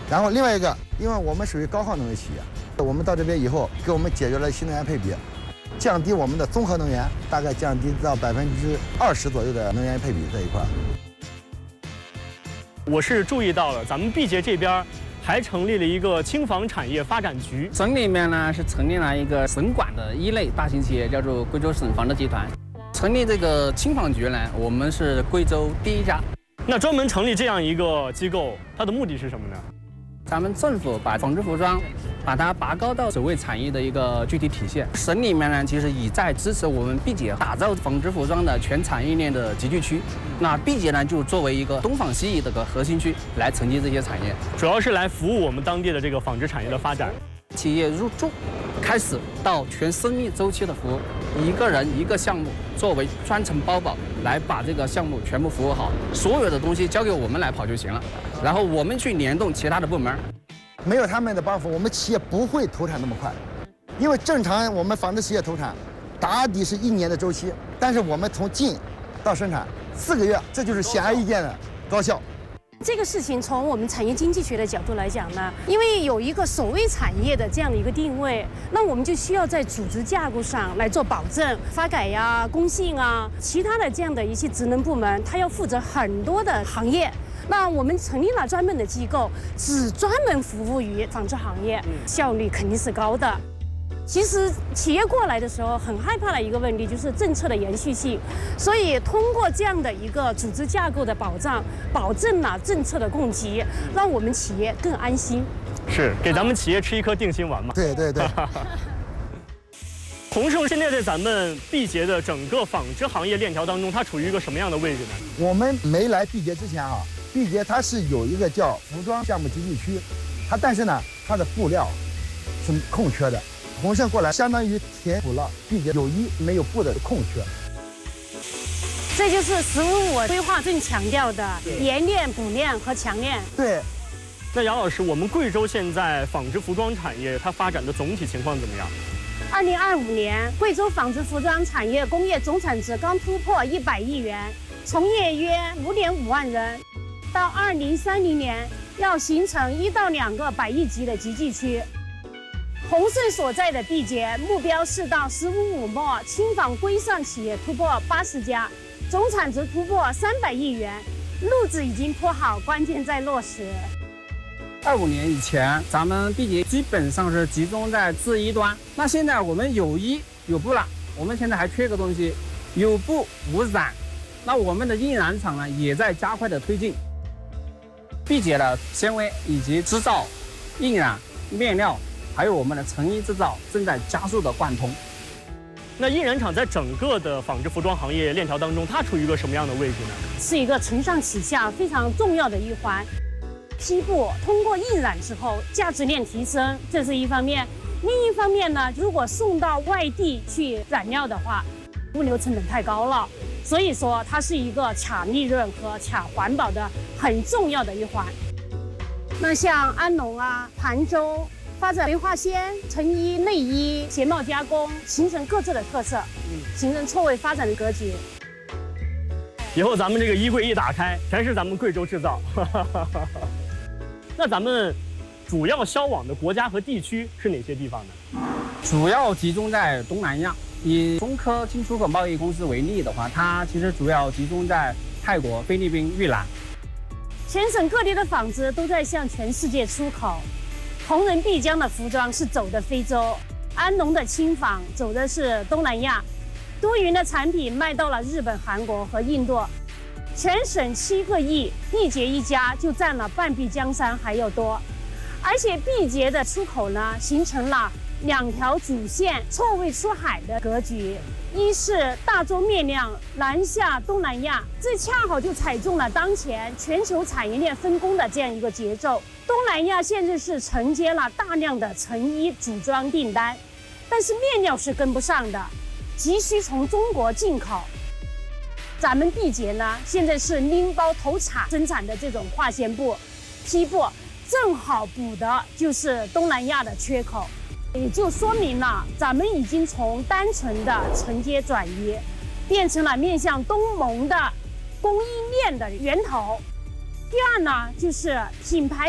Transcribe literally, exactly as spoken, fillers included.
然后另外一个，因为我们属于高耗能的企业，我们到这边以后，给我们解决了新能源配比，降低我们的综合能源，大概降低到百分之二十左右的能源配比这一块。 我是注意到了，咱们毕节这边还成立了一个轻纺产业发展局， 省里面呢是成立了一个省管的一类大型企业，叫做贵州省纺织集团。成立这个轻纺局呢，我们是贵州第一家。 那专门成立这样一个机构，它的目的是什么呢？ 咱们政府把纺织服装，把它拔高到首位产业的一个具体体现。省里面呢，其实已在支持我们毕节打造纺织服装的全产业链的集聚区。那毕节呢，就作为一个东纺西移的个核心区来承接这些产业， 主要是来服务我们当地的这个纺织产业的发展。 企业入驻，开始到全生命周期的服务，一个人一个项目作为专程包保来把这个项目全部服务好，所有的东西交给我们来跑就行了，然后我们去联动其他的部门。 没有他们的帮扶，我们企业不会投产那么快，因为正常我们纺织企业投产，打底是一年的周期，但是我们从进到生产四个月，这就是显而易见的高效。 这个事情从我们产业经济学的角度来讲呢，因为有一个首位产业的这样的一个定位，那我们就需要在组织架构上来做保证，发改呀、工信啊，其他的这样的一些职能部门，它要负责很多的行业。那我们成立了专门的机构，只专门服务于纺织行业，效率肯定是高的。其实企业过来的时候很害怕的一个问题就是政策的延续性，所以通过这样的一个组织架构的保障，保证了政策的供给，让我们企业更安心。 是给咱们企业吃一颗定心丸嘛？ 对对对。 鸿盛现在在咱们毕节的整个纺织行业链条当中，它处于一个什么样的位置呢？ 我们没来毕节之前啊，毕节它是有一个叫服装项目集聚区，它但是呢，它的布料是空缺的。鸿盛过来，相当于填补了毕节有一没有布的空缺。 这就是“十五五”规划最强调的延链、补链和强链。 对。 那杨老师，我们贵州现在纺织服装产业它发展的总体情况怎么样？ 二零二五年，贵州纺织服装产业工业总产值刚突破一百亿元，从业约五点五万人。到二零三零年，要形成一到两个百亿级的集聚区。鸿盛所在的毕节目标是到“十五五”末，轻纺规上企业突破八十家，总产值突破三百亿元，路子已经铺好，关键在落实。 二五年以前，咱们毕节基本上是集中在制衣端，那现在我们有衣有布了，我们现在还缺个东西，有布无染，那我们的印染厂呢也在加快的推进。毕节的纤维以及织造、印染、面料。还有我们的成衣制造正在加速的贯通。 那印染厂在整个的纺织服装行业链条当中，它处于一个什么样的位置呢？ 是一个承上启下非常重要的一环。批布通过印染之后，价值链提升，这是一方面；另一方面呢，如果送到外地去染料的话，物流成本太高了，所以说它是一个抢利润和抢环保的很重要的一环。那像安农啊、潭州。发展棉花纤、成衣、内衣、鞋帽加工，形成各自的特色，形成错位发展的格局。 以后咱们这个衣柜一打开，全是咱们贵州制造。那咱们主要销往的国家和地区是哪些地方呢？ 主要集中在东南亚。以中科进出口贸易公司为例的话，它其实主要集中在泰国、菲律宾、越南。 全省各地的纺织都在向全世界出口。同仁必江的服装是走的非洲，安农的轻纺走的是东南亚，多云的产品卖到了日本、韩国和印度。全省七个亿，毕节一家就占了半壁江山还要多。而且毕节的出口呢，形成了两条主线错位出海的格局。一是大宗面料南下东南亚，这恰好就踩中了当前全球产业链分工的这样一个节奏。东南亚现在是承接了大量的成衣组装订单，但是面料是跟不上的，急需从中国进口。咱们毕节呢，现在是拎包投产生产的这种化纤布、批布，正好补的就是东南亚的缺口。也就说明了，咱们已经从单纯的承接转移，变成了面向东盟的供应链的源头。第二呢，就是品牌